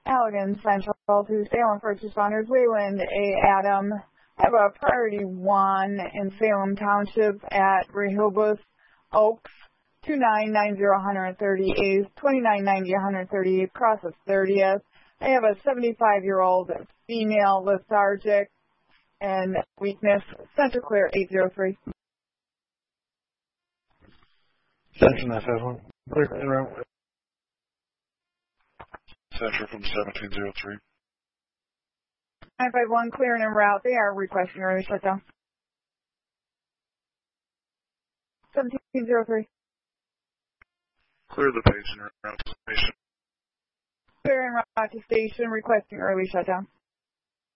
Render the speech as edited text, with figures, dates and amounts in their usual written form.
Allegan Central to Salem First Responders, Wayland A. Adam. I have a priority 1 in Salem Township at Rehoboth Oaks, 2990 2990 cross of 30th. I have a 75-year-old female lethargic and weakness, Central Clear 803. Central 951. Clear en route. Central from 1703. 951 clear and en route. They are requesting early shutdown. 1703. Clear the patient route to station. Clear en route to station, requesting early shutdown.